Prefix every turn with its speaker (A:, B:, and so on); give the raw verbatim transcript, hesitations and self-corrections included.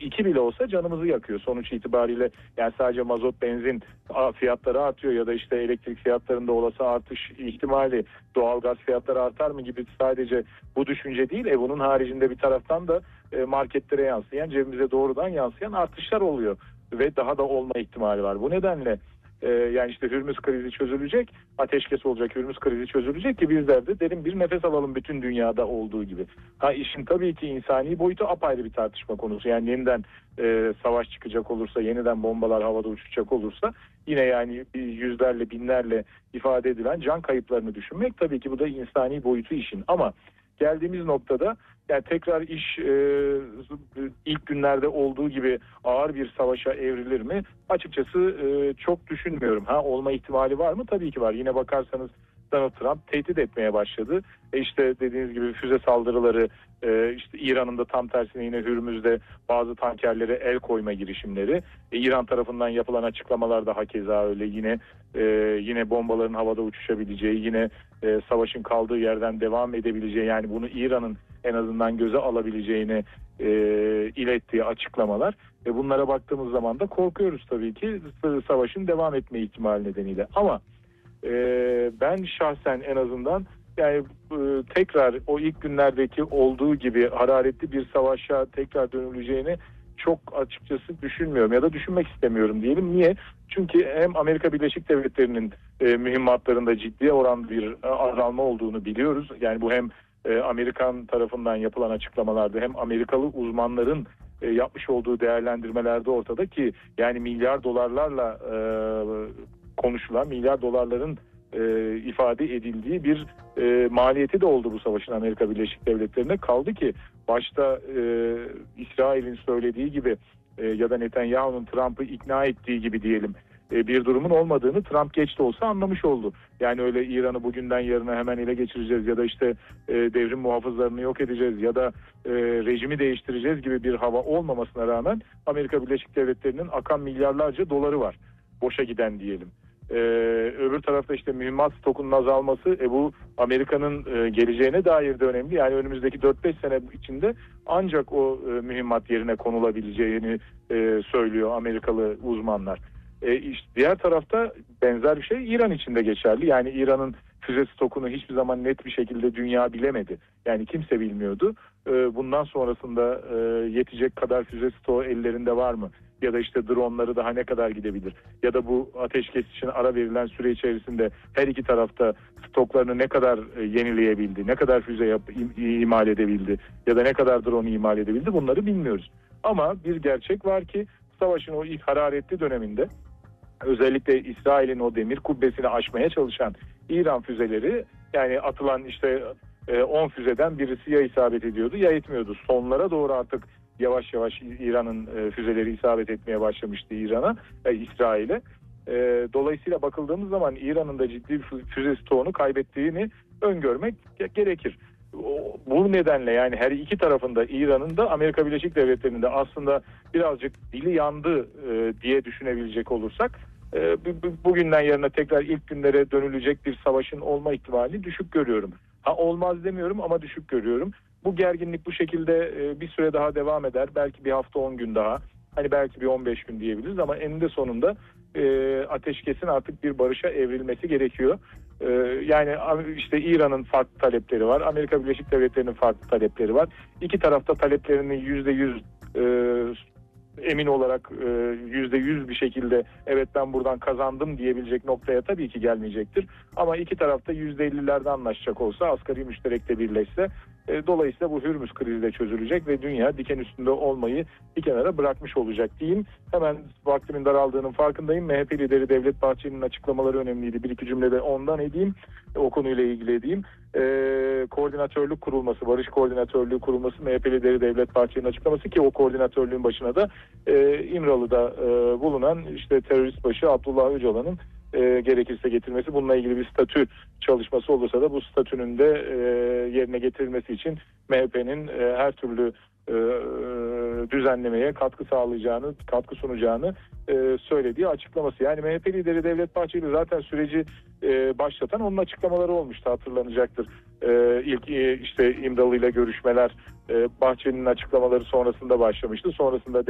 A: iki bile olsa canımızı yakıyor sonuç itibariyle. Yani sadece mazot, benzin fiyatları artıyor ya da işte elektrik fiyatlarında olası artış ihtimali, doğalgaz fiyatları artar mı gibi sadece bu düşünce değil. E bunun haricinde bir taraftan da marketlere yansıyan, cebimize doğrudan yansıyan artışlar oluyor ve daha da olma ihtimali var. Bu nedenle e, yani işte Hürmüz krizi çözülecek, ateşkes olacak, Hürmüz krizi çözülecek ki bizler de derin bir nefes alalım bütün dünyada olduğu gibi. Ha işin tabii ki insani boyutu apayrı bir tartışma konusu. Yani yeniden e, savaş çıkacak olursa, yeniden bombalar havada uçacak olursa yine yani yüzlerle, binlerle ifade edilen can kayıplarını düşünmek tabii ki bu da insani boyutu işin. Ama geldiğimiz noktada yani tekrar iş e, ilk günlerde olduğu gibi ağır bir savaşa evrilir mi? Açıkçası e, çok düşünmüyorum. Ha olma ihtimali var mı? Tabii ki var. Yine bakarsanız Donald Trump tehdit etmeye başladı. E işte dediğiniz gibi füze saldırıları, e, işte İran'ın da tam tersine yine Hürmüz'de bazı tankerlere el koyma girişimleri. E, İran tarafından yapılan açıklamalar da hakeza öyle. Yine e, yine bombaların havada uçuşabileceği, yine e, savaşın kaldığı yerden devam edebileceği, yani bunu İran'ın en azından göze alabileceğini e, ilettiği açıklamalar. E, bunlara baktığımız zaman da korkuyoruz tabii ki savaşın devam etme ihtimali nedeniyle. Ama e, ben şahsen en azından yani e, tekrar o ilk günlerdeki olduğu gibi hararetli bir savaşa tekrar dönüleceğini çok açıkçası düşünmüyorum ya da düşünmek istemiyorum diyelim. Niye? Çünkü hem Amerika Birleşik Devletleri'nin e, mühimmatlarında ciddi oranda bir e, azalma olduğunu biliyoruz. Yani bu hem e, Amerikan tarafından yapılan açıklamalarda hem Amerikalı uzmanların e, yapmış olduğu değerlendirmelerde ortada ki yani milyar dolarlarla e, konuşulan, milyar dolarların e, ifade edildiği bir e, maliyeti de oldu bu savaşın Amerika Birleşik Devletleri'ne. Kaldı ki başta e, İsrail'in söylediği gibi e, ya da Netanyahu'nun Trump'ı ikna ettiği gibi diyelim e, bir durumun olmadığını Trump geç de olsa anlamış oldu. Yani öyle İran'ı bugünden yarına hemen ele geçireceğiz ya da işte e, devrim muhafızlarını yok edeceğiz ya da e, rejimi değiştireceğiz gibi bir hava olmamasına rağmen Amerika Birleşik Devletleri'nin akan milyarlarca doları var. Boşa giden diyelim. Ee, öbür tarafta işte mühimmat stokunun azalması e, bu Amerika'nın e, geleceğine dair de önemli. Yani önümüzdeki dört beş sene içinde ancak o e, mühimmat yerine konulabileceğini e, söylüyor Amerikalı uzmanlar. E, işte diğer tarafta benzer bir şey İran için de geçerli. Yani İran'ın füze stokunu hiçbir zaman net bir şekilde dünya bilemedi. Yani kimse bilmiyordu. E, bundan sonrasında e, yetecek kadar füze stoğu ellerinde var mı? Ya da işte dronları daha ne kadar gidebilir? Ya da bu ateşkes için ara verilen süre içerisinde her iki tarafta stoklarını ne kadar yenileyebildi? Ne kadar füze yap, imal edebildi? Ya da ne kadar drone imal edebildi? Bunları bilmiyoruz. Ama bir gerçek var ki savaşın o ilk hararetli döneminde özellikle İsrail'in o demir kubbesini aşmaya çalışan İran füzeleri, yani atılan işte on füzeden birisi ya isabet ediyordu ya etmiyordu. Sonlara doğru artık yavaş yavaş İran'ın e, füzeleri isabet etmeye başlamıştı İran'a, e, İsrail'e. E, dolayısıyla bakıldığımız zaman İran'ın da ciddi bir füze stoğunu kaybettiğini öngörmek gerekir. O, bu nedenle yani her iki tarafında, İran'ın da Amerika Birleşik Devletleri'nin de aslında birazcık dili yandı e, diye düşünebilecek olursak e, bugünden yarına tekrar ilk günlere dönülecek bir savaşın olma ihtimalini düşük görüyorum. Ha olmaz demiyorum ama düşük görüyorum. Bu gerginlik bu şekilde bir süre daha devam eder. Belki bir hafta on gün daha. Hani belki bir on beş gün diyebiliriz ama eninde sonunda e, ateşkesin artık bir barışa evrilmesi gerekiyor. E, yani işte İran'ın farklı talepleri var. Amerika Birleşik Devletleri'nin farklı talepleri var. İki tarafta taleplerini yüzde yüz e, emin olarak yüzde yüz bir şekilde evet ben buradan kazandım diyebilecek noktaya tabii ki gelmeyecektir. Ama iki tarafta yüzde ellilerde anlaşacak olsa, asgari müşterekte birleşse e, dolayısıyla bu Hürmüz krizi de çözülecek ve dünya diken üstünde olmayı bir kenara bırakmış olacak diyeyim. Hemen vaktimin daraldığının farkındayım. M H P lideri Devlet Bahçeli'nin açıklamaları önemliydi. Bir iki cümlede ondan edeyim. O konuyla ilgili edeyim. E, koordinatörlük kurulması, barış koordinatörlüğü kurulması M H P lideri Devlet Bahçeli'nin açıklaması ki o koordinatörlüğün başına da e, İmralı'da e, bulunan işte terörist başı Abdullah Öcalan'ın E, gerekirse getirmesi, bununla ilgili bir statü çalışması olursa da bu statünün de e, yerine getirilmesi için M H P'nin e, her türlü e, düzenlemeye katkı sağlayacağını, katkı sunacağını e, söylediği açıklaması. Yani M H P lideri Devlet Bahçeli zaten süreci e, başlatan onun açıklamaları olmuştu, hatırlanacaktır. E, ilk e, işte İmralı ile görüşmeler e, Bahçeli'nin açıklamaları sonrasında başlamıştı. Sonrasında